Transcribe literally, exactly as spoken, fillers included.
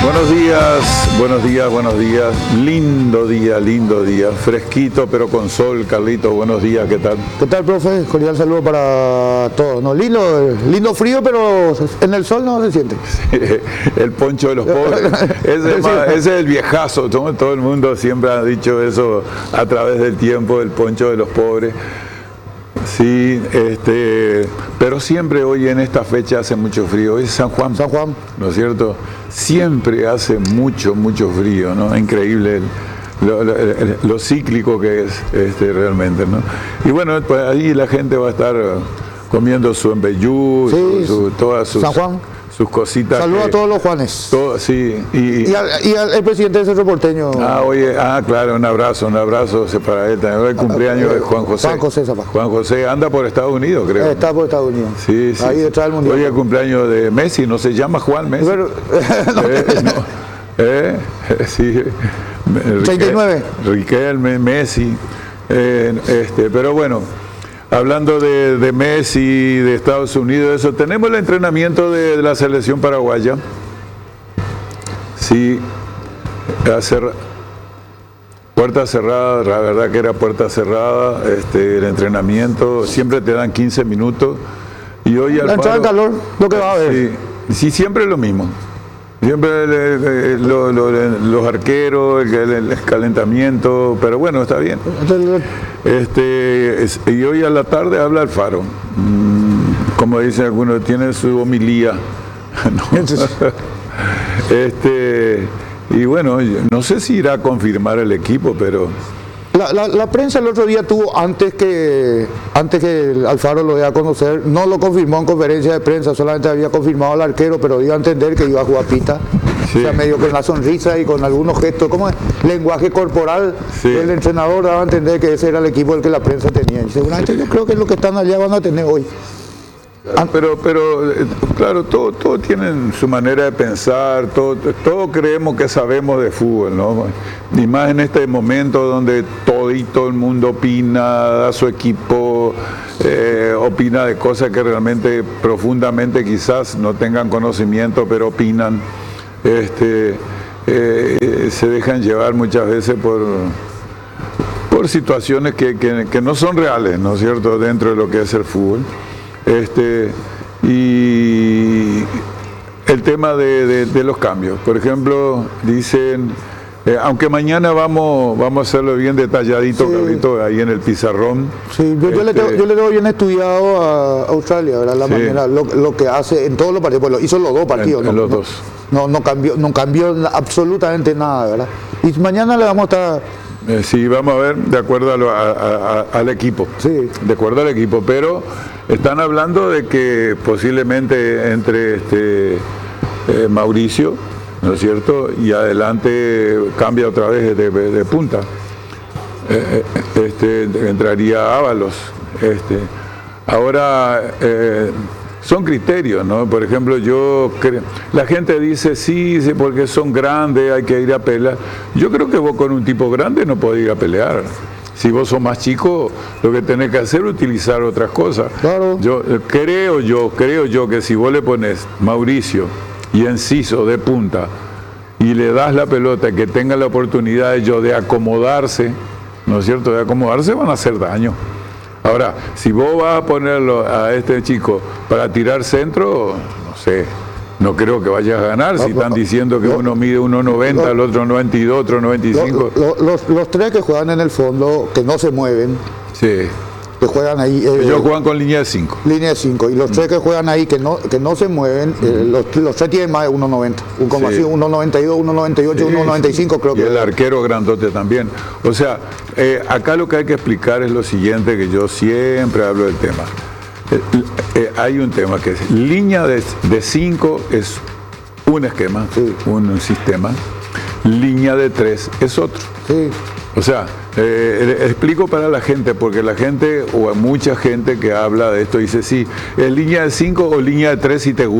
Buenos días, buenos días, buenos días. Lindo día, lindo día. Fresquito, pero con sol. Carlito, buenos días, ¿qué tal? ¿Qué tal, profe? Cordial saludo para todos. No, lindo, lindo frío, pero en el sol no se siente. Sí, el poncho de los pobres. Ese es, más, ese es el viejazo. Todo, todo el mundo siempre ha dicho eso a través del tiempo, el poncho de los pobres. Sí, este, pero siempre hoy en esta fecha hace mucho frío. Hoy es San Juan. San Juan. ¿No es cierto? Siempre hace mucho, mucho frío, ¿no? Increíble el, lo, lo, lo cíclico que es este, realmente, ¿no? Y bueno, pues ahí la gente va a estar comiendo su embellú, sí, su, su, todas sus, San Juan. sus cositas. Saludos que, a todos los Juanes. Todo, sí. Y, y, al, y al el presidente de Cerro Porteño. Ah, oye, ah, claro, un abrazo, un abrazo para él también. El cumpleaños de Juan José. Juan José Zapata. Juan José anda por Estados Unidos, creo. Está por Estados Unidos. Sí, sí. Ahí detrás del mundial. Hoy el cumpleaños de Messi, no se llama Juan Messi. Pero, no, eh, no, eh, sí. treinta y nueve. Riquelme, Messi. Eh, este, pero bueno. Hablando de, de Messi, de Estados Unidos, eso, tenemos el entrenamiento de, de la selección paraguaya. Sí, cerra, puerta cerrada, la verdad que era puerta cerrada, este, el entrenamiento, siempre te dan quince minutos. Y hoy la entrada en calor, lo que va a haber. Sí, sí, siempre es lo mismo. Siempre eh, lo, lo, los arqueros, el, el calentamiento, pero bueno, está bien. Este, es, y hoy a la tarde habla Alfaro. Mm, como dicen algunos, tiene su homilía. ¿No? Este, y bueno, no sé si irá a confirmar el equipo, pero... La, la, la prensa el otro día tuvo, antes que antes que Alfaro lo dé a conocer, no lo confirmó en conferencia de prensa, solamente había confirmado al arquero, pero dio a entender que iba a jugar Pita. Sí. O sea, medio con la sonrisa y con algunos gestos, como lenguaje corporal, sí. El entrenador daba a entender que ese era el equipo del que la prensa tenía. Y seguramente yo creo que lo que están allá van a tener hoy. Pero, pero claro, todos todo tienen su manera de pensar, todos todo creemos que sabemos de fútbol, ¿no? Y más en este momento donde todito el mundo opina, da su equipo, eh, opina de cosas que realmente profundamente quizás no tengan conocimiento, pero opinan, este, eh, se dejan llevar muchas veces por... por situaciones que, que, que no son reales, ¿no es cierto?, dentro de lo que es el fútbol. Este, y el tema de, de, de los cambios, por ejemplo, dicen, eh, aunque mañana vamos, vamos a hacerlo bien detalladito, sí. Carlito, ahí en el pizarrón. Sí, yo, yo, este, le, yo le doy bien estudiado a Australia, ¿verdad? La sí. manera, lo, lo que hace en todos los partidos, pues lo hizo los dos partidos. En, en no, los no, dos. No, no cambió, no cambió absolutamente nada, ¿verdad? Y mañana le vamos a estar... Eh, sí, vamos a ver, de acuerdo a lo, a, a, a, al equipo, sí. de acuerdo al equipo, pero están hablando de que posiblemente entre este eh, Mauricio, ¿no es cierto?, y adelante cambia otra vez de, de, de punta, eh, este, entraría Ábalos, este, ahora... Eh, son criterios, ¿no? Por ejemplo, yo creo, la gente dice, sí, sí, porque son grandes, hay que ir a pelear. Yo creo que vos con un tipo grande no podés ir a pelear. Si vos sos más chico, lo que tenés que hacer es utilizar otras cosas. Claro. Yo creo yo, creo yo que si vos le pones Mauricio y Enciso de punta y le das la pelota, que tenga la oportunidad ellos de acomodarse, ¿no es cierto?, de acomodarse, van a hacer daño. Ahora, si vos vas a ponerlo a este chico para tirar centro, no sé, no creo que vayas a ganar. Si están diciendo que uno mide uno noventa, el otro noventa y dos, otro noventa y cinco. Los, los, los tres que juegan en el fondo, que no se mueven, sí. que juegan ahí... Eh, Ellos juegan con línea de cinco. Línea de cinco. Y los tres que juegan ahí, que no, que no se mueven, mm. eh, los, los tres tienen más de uno noventa. Un, como sí. así, uno noventa y dos, uno noventa y ocho, sí, uno noventa y cinco sí. creo que... Y el arquero grandote también. O sea, eh, acá lo que hay que explicar es lo siguiente, que yo siempre hablo del tema. Eh, eh, hay un tema que es, línea de cinco es un esquema, sí. un sistema. Línea de tres es otro. Sí. O sea, eh, explico para la gente, porque la gente, o mucha gente que habla de esto, dice, sí, es línea de cinco o línea de tres si te gusta.